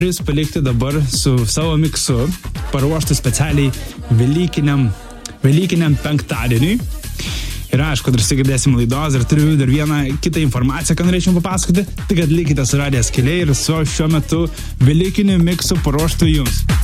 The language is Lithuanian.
Jūs palikti dabar su savo miksu, paruoštų specialiai Velykiniam penktadieniui. Ir aišku, dar sigirdėsim laidos ir turiu dar vieną kitą informaciją, ką norėčiau papasakoti. Tai kad likite su Radijas Keliai ir su šiuo metu Velykiniu miksu paruoštų jums.